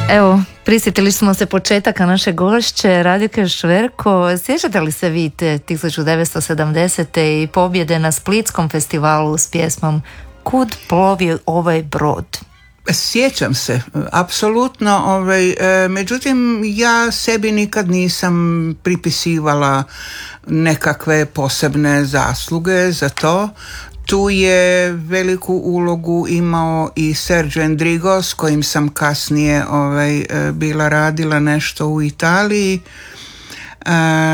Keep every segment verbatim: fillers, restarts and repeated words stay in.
Evo, prisjetili smo se početaka naše gošće Radike Šverko. Sjećate li se vi te tisuću devetsto sedamdesete i pobjede na Splitskom festivalu s pjesmom Kud plovi ovaj brod? Sjećam se, apsolutno. Ovaj, e, međutim, ja sebi nikad nisam pripisivala nekakve posebne zasluge za to. Tu je veliku ulogu imao i Sergio Endrigo, s kojim sam kasnije ovaj, bila radila nešto u Italiji. E,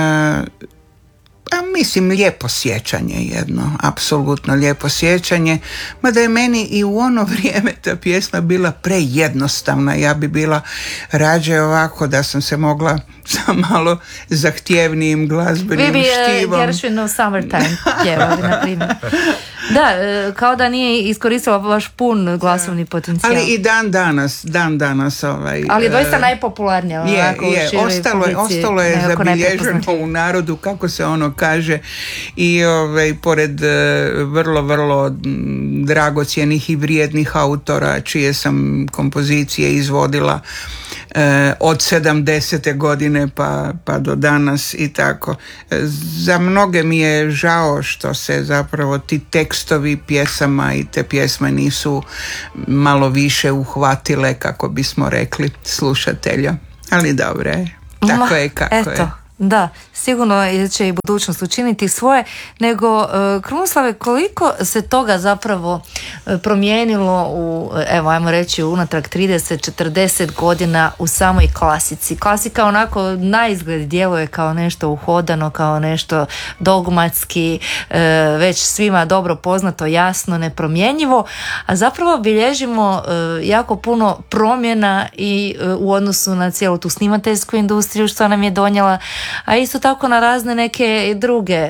a mislim, lijepo sjećanje jedno, apsolutno lijepo sjećanje, mada je meni i u ono vrijeme ta pjesma bila prejednostavna. Ja bi bila rađe ovako da sam se mogla sa malo zahtjevnijim glazbenim štivom. Vi bi Gershwinov Summertime pjevali, na primjer. Da, kao da nije iskoristila vaš pun glasovni potencijal. Ali i dan danas, dan danas ovaj... Ali je doista najpopularnija. Je, je, ostalo je, ostalo je zabilježeno u narodu, kako se ono kaže, i ovaj, pored vrlo, vrlo dragocjenih i vrijednih autora čije sam kompozicije izvodila od sedamdesete godine pa, pa do danas i tako. Za mnoge mi je žao što se zapravo ti tekstovi pjesama i te pjesme nisu malo više uhvatile, kako bismo rekli, slušatelja. Ali dobro je. Tako Ma, je kako eto. je. Da, sigurno će i budućnost učiniti svoje, nego uh, Krunoslave, koliko se toga zapravo uh, promijenilo u, evo ajmo reći, unatrag trideset četrdeset godina u samoj klasici. Klasika onako naizgled djeluje kao nešto uhodano, kao nešto dogmatski, uh, već svima dobro poznato, jasno, nepromjenjivo, a zapravo bilježimo uh, jako puno promjena i uh, u odnosu na cijelu tu snimateljsku industriju što nam je donijela, a isto tako na razne neke druge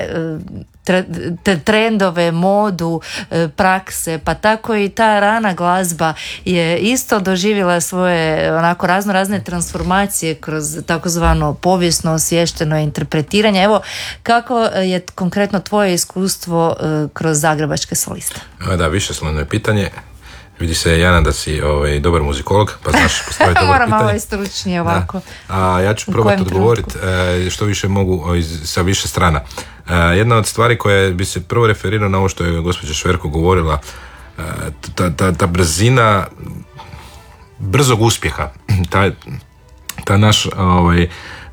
trendove, modu, prakse, pa tako i ta rana glazba je isto doživjela svoje onako razno razne transformacije kroz takozvano povijesno osviješteno interpretiranje. Evo, kako je konkretno tvoje iskustvo kroz zagrebačke soliste? Da, višeslojno je pitanje. Vidi se, Jana, da si ovaj, dobar muzikolog, pa znaš postaviti dobro pitanje. Moram malo i stručnije ovako. Da. A ja ću probati odgovoriti e, što više mogu iz, sa više strana. E, jedna od stvari koja bi se prvo referirala na ovo što je gospođa Šverko govorila, e, ta, ta, ta brzina brzog uspjeha, ta, ta naš ovaj,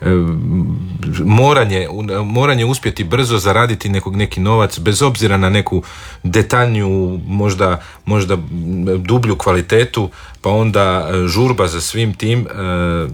moranje, moranje uspjeti brzo zaraditi nekog, neki novac bez obzira na neku detaljniju, možda, možda dublju kvalitetu, pa onda žurba za svim tim, e,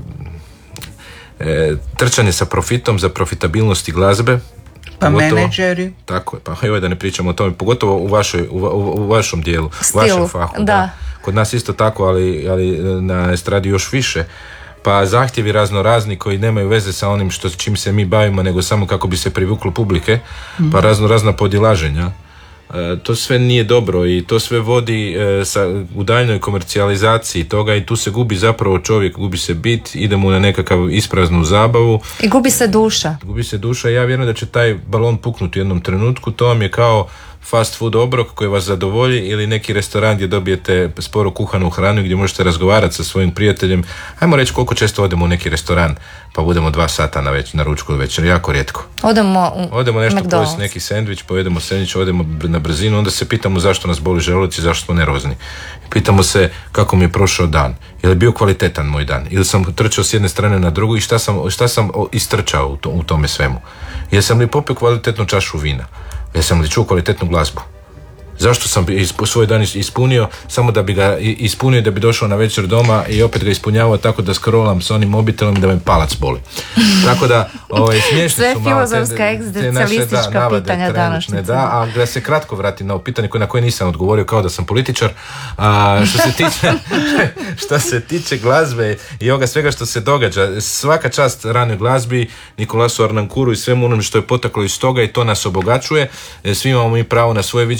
e, trčanje sa profitom za profitabilnosti glazbe. Pa menadžeri. Tako je, pa joj da ne pričamo o tome, pogotovo u, vašoj, u, u, u vašom dijelu, Stilu, u vašem fahu. Da. Da. Kod nas isto tako, ali, ali na estradi još više. Pa zahtjevi razno razni koji nemaju veze sa onim što, čim se mi bavimo, nego samo kako bi se privuklo publike, mm-hmm. pa razno razna podilaženja. E, to sve nije dobro i to sve vodi e, sa, u daljnoj komercijalizaciji toga i tu se gubi zapravo čovjek, gubi se bit, idemo na nekakav ispraznu zabavu. I gubi se duša. Gubi se duša i ja vjerujem da će taj balon puknuti u jednom trenutku. To vam je kao fast food obrok koji vas zadovolji ili neki restoran gdje dobijete sporo kuhanu hranu gdje možete razgovarati sa svojim prijateljem. Ajmo reći koliko često odemo u neki restoran pa budemo dva sata na, već, na ručku večer, jako rijetko. Odemo u Odemo nešto McDonald's. pojesti neki sendvič, pojedemo sendvič, odemo na brzinu, onda se pitamo zašto nas boli želudac i zašto smo nervozni. Pitamo se kako mi je prošao dan, je li bio kvalitetan moj dan, ili sam trčao s jedne strane na drugu i šta sam, šta sam istrčao u, to, u tome svemu. Jesam li popio kvalitetnu čašu vina? Jesam li čuo kvalitetnu glazbu? Zašto sam svoj dan ispunio samo da bi ga ispunio, da bi došao na večer doma i opet ga ispunjavao tako da scrollam s onim mobitelom i da me palac boli. Tako da ovaj, smiješni sve su malo filozofska, te, egzistencialistička da, navade, pitanja današnjice. Da, a da se kratko vratim na pitanje na koje nisam odgovorio kao da sam političar. A, što se tiče što se tiče glazbe i ovoga svega što se događa, svaka čast ranoj glazbi, Nikolasu Arnankuru i svemu onom što je potaklo iz toga i to nas obogaćuje. Svi imamo mi pravo na svoje viđenje glazbe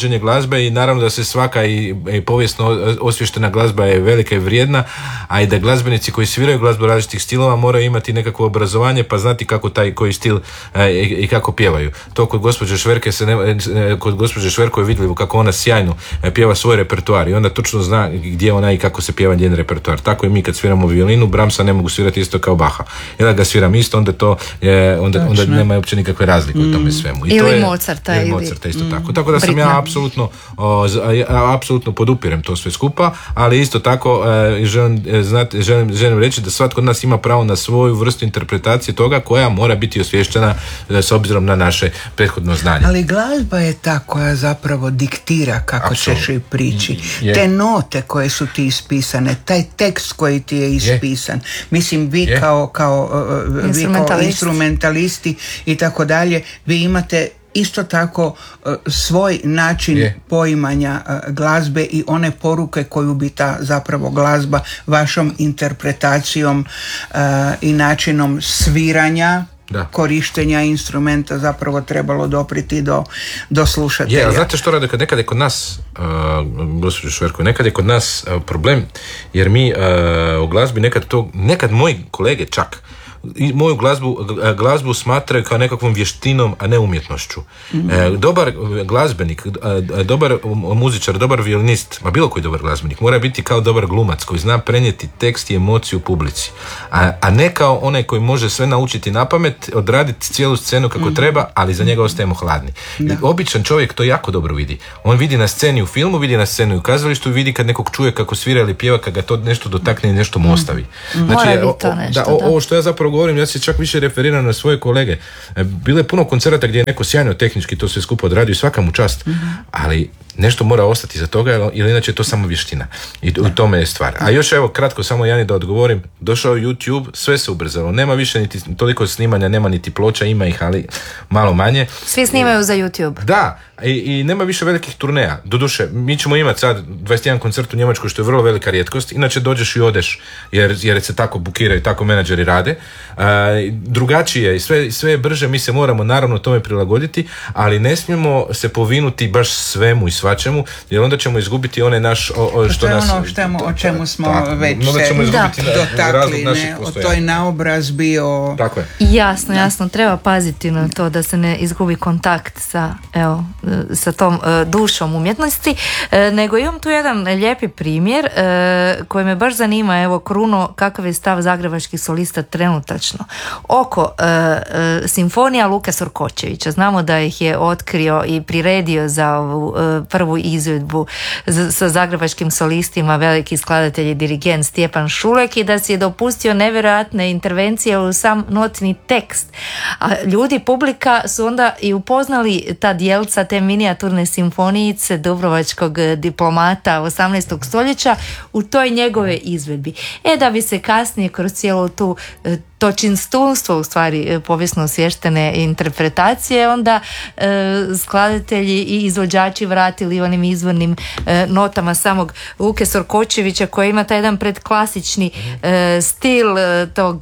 glazbe i naravno da se svaka i, i povijesno osvještena glazba je velika i vrijedna, a i da glazbenici koji sviraju glazbu različitih stilova moraju imati nekakvo obrazovanje pa znati kako taj koji stil e, i, i kako pjevaju. To kod gospođe Šverke se ne, kod gospođe Šverko je vidljivo kako ona sjajno pjeva svoj repertoar i onda točno zna gdje ona i kako se pjeva njen repertoar. Tako i mi kad sviramo violinu, Brahmsa ne mogu svirati isto kao Baha. Jer da ga sviram isto, onda to je, onda, onda nema uopće nikakve razlike mm. u tome svemu. I ili to je, Mozarta. Ili ili Mozarta isto mm. tako. Tako da sam Britna. ja apsolutno o, ja apsolutno podupirem to sve skupa, ali isto tako e, želim, znati, želim, želim reći da svatko od nas ima pravo na svoju vrstu interpretacije toga koja mora biti osvješćena e, s obzirom na naše prethodno znanje. Ali glazba je ta koja zapravo diktira kako Absolut. ćeš i priči. Je. Te note koje su ti ispisane, taj tekst koji ti je ispisan. Je. Mislim, vi je. kao, kao, uh, vi kao instrumentalisti i tako dalje, vi imate isto tako uh, svoj način je. poimanja uh, glazbe i one poruke koju bi ta zapravo glazba vašom interpretacijom uh, i načinom sviranja, da. korištenja instrumenta zapravo trebalo dopriti do, do slušatelja. Je, a znate što rade kad nekad je kod nas, uh, gospođo Šverko, nekad je kod nas uh, problem, jer mi uh, u glazbi nekad to, nekad moji kolege čak i moju glazbu, glazbu smatraju kao nekakvom vještinom, a ne umjetnošću. Mm-hmm. E, dobar glazbenik, dobar muzičar, dobar violinist, ma bilo koji dobar glazbenik, mora biti kao dobar glumac koji zna prenijeti tekst i emociju publici. A, a ne kao onaj koji može sve naučiti na pamet, odraditi cijelu scenu kako mm-hmm. treba, ali za njega ostajemo hladni. Da. Običan čovjek to jako dobro vidi. On vidi na sceni u filmu, vidi na sceni u kazalištu, vidi kad nekog čuje kako svira ili pjeva, kad ga to nešto dotakne i nešto mu ostavi. Znači, mora biti to nešto, da, o, ovo što ja zapravo govorim, ja se čak više referiram na svoje kolege. Bilo je puno koncerata gdje je neko sjajno tehnički to sve skupo odradio i svaka mu čast, mm-hmm. ali nešto mora ostati za toga, ili inače je to samo vještina. I u tome je stvar. A još evo, kratko, samo Jani da odgovorim, došao YouTube, sve se ubrzalo. Nema više niti toliko snimanja, nema niti ploča, ima ih, ali malo manje. Svi snimaju za YouTube. Da, i, i nema više velikih turneja. Doduše, mi ćemo imati sad dvadeset jedan koncert u Njemačkoj, što je vrlo velika rijetkost. Inače dođeš i odeš, jer, jer se tako bukiraju, tako menadžeri rade. Uh, drugačije i sve, sve je brže, mi se moramo naravno tome prilagoditi, ali ne smijemo se povinuti baš svemu i svačemu, jer onda ćemo izgubiti one naš o, o, što to je nas, ono što, o čemu smo tako, već se dotakli, ne, o toj naobrazbi, o... Tako je. Jasno, jasno, treba paziti na to da se ne izgubi kontakt sa, evo, sa tom uh, dušom umjetnosti, uh, nego imam tu jedan lijepi primjer uh, koji me baš zanima, evo Kruno, kakav je stav zagrebačkih solista trenutačno oko uh, uh, simfonija Luke Sorkočevića. Znamo da ih je otkrio i priredio za ovu uh, prvu izvedbu z- sa zagrebačkim solistima veliki skladatelj i dirigent Stjepan Šulek i da si je dopustio nevjerojatne intervencije u sam notni tekst. A ljudi, publika su onda i upoznali ta djelca, te minijaturne simfonijice dubrovačkog diplomata osamnaestog stoljeća u toj njegove izvedbi. E da bi se kasnije kroz cijelu tu to činstunstvo u stvari povijesno osvještene interpretacije onda e, skladatelji i izvođači vratili onim izvornim e, notama samog Luke Sorkočevića koji ima taj jedan predklasični e, stil e, tog,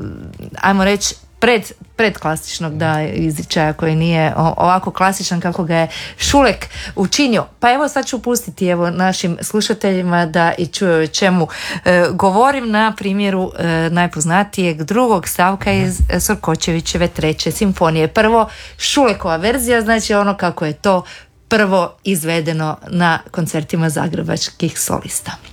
ajmo reći, pred, predklasičnog da, izričaja koji nije ovako klasičan kako ga je Šulek učinio. Pa evo sad ću pustiti evo našim slušateljima da i čuju o čemu e, govorim na primjeru e, najpoznatijeg drugog stavka iz Sorkočevićeve treće simfonije. Prvo Šulekova verzija, znači ono kako je to prvo izvedeno na koncertima zagrebačkih solista.